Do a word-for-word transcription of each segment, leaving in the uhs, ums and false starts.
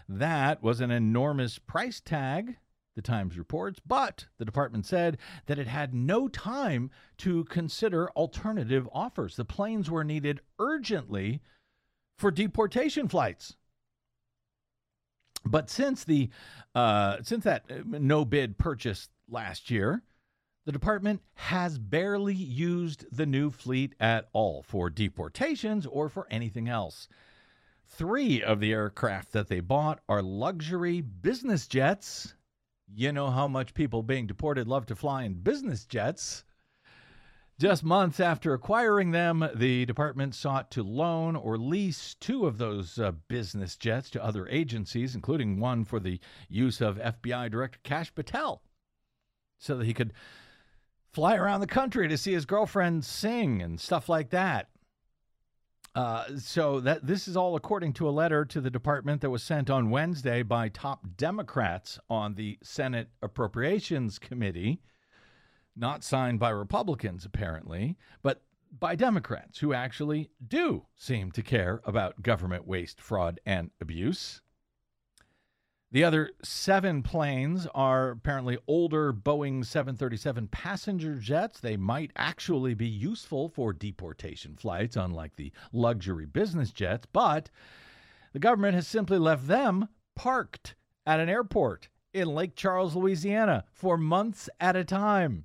That was an enormous price tag, the Times reports, but the department said that it had no time to consider alternative offers. The planes were needed urgently for deportation flights. But since the uh, since that no-bid purchase last year, the department has barely used the new fleet at all for deportations or for anything else. Three of the aircraft that they bought are luxury business jets. You know how much people being deported love to fly in business jets. Just months after acquiring them, the department sought to loan or lease two of those uh, business jets to other agencies, including one for the use of F B I Director Kash Patel, so that he could fly around the country to see his girlfriend sing and stuff like that. Uh, so that this is all according to a letter to the department that was sent on Wednesday by top Democrats on the Senate Appropriations Committee. Not signed by Republicans, apparently, but by Democrats who actually do seem to care about government waste, fraud, and abuse. The other seven planes are apparently older Boeing seven thirty-seven passenger jets. They might actually be useful for deportation flights, unlike the luxury business jets, but the government has simply left them parked at an airport in Lake Charles, Louisiana, for months at a time.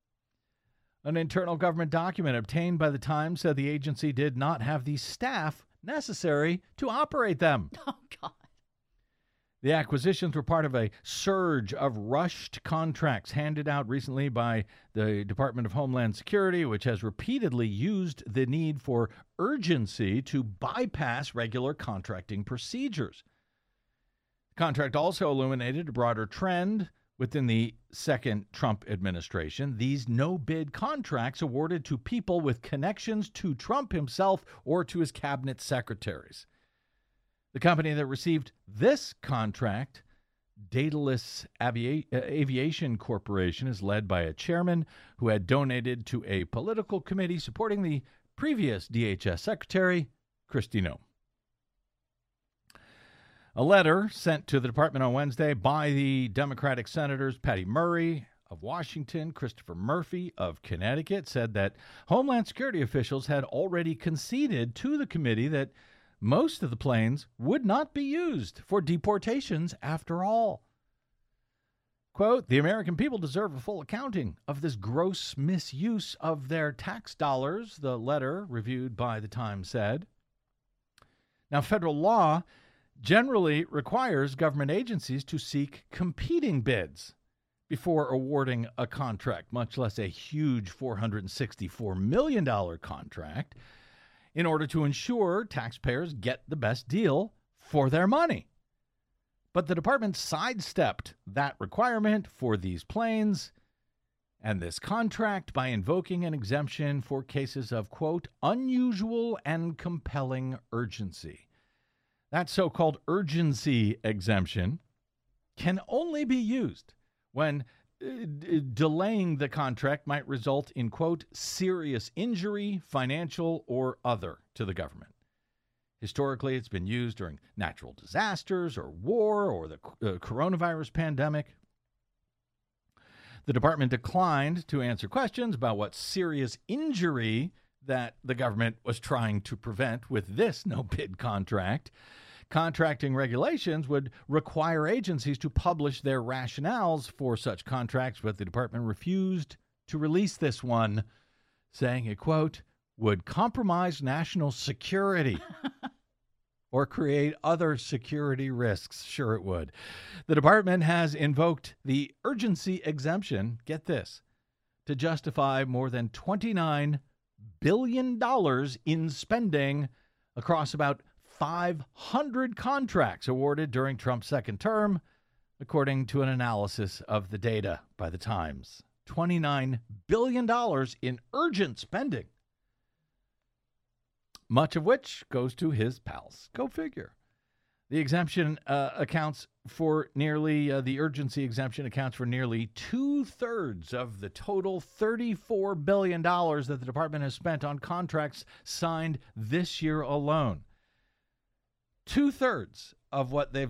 An internal government document obtained by the Times said the agency did not have the staff necessary to operate them. Oh, God. The acquisitions were part of a surge of rushed contracts handed out recently by the Department of Homeland Security, which has repeatedly used the need for urgency to bypass regular contracting procedures. The contract also illuminated a broader trend within the second Trump administration. These no-bid contracts awarded to people with connections to Trump himself or to his cabinet secretaries. The company that received this contract, Daedalus Avia- Aviation Corporation, is led by a chairman who had donated to a political committee supporting the previous D H S secretary, Kristi Noem. A letter sent to the department on Wednesday by the Democratic senators Patty Murray of Washington, Christopher Murphy of Connecticut, said that Homeland Security officials had already conceded to the committee that most of the planes would not be used for deportations after all. Quote, the American people deserve a full accounting of this gross misuse of their tax dollars, the letter reviewed by the Times said. Now, federal law generally requires government agencies to seek competing bids before awarding a contract, much less a huge four hundred sixty-four million dollars contract, in order to ensure taxpayers get the best deal for their money. But the department sidestepped that requirement for these planes and this contract by invoking an exemption for cases of, quote, unusual and compelling urgency. That so-called urgency exemption can only be used when uh, d- delaying the contract might result in, quote, serious injury, financial or other, to the government. Historically, it's been used during natural disasters or war or the uh, coronavirus pandemic. The department declined to answer questions about what serious injury that the government was trying to prevent with this no-bid contract. Contracting regulations would require agencies to publish their rationales for such contracts, but the department refused to release this one, saying it, quote, would compromise national security or create other security risks. Sure it would. The department has invoked the urgency exemption, get this, to justify more than twenty-nine billion dollars in spending across about five hundred contracts awarded during Trump's second term, according to an analysis of the data by the Times. twenty-nine billion dollars in urgent spending, much of which goes to his pals. Go figure. The exemption uh, accounts for nearly, uh, the urgency exemption accounts for nearly two-thirds of the total thirty-four billion dollars that the department has spent on contracts signed this year alone. Two-thirds of what they've